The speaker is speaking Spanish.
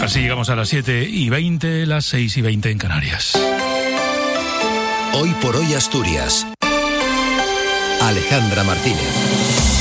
Así llegamos a las 7:20, las 6:20 en Canarias. Hoy por hoy Asturias. Alejandra Martínez.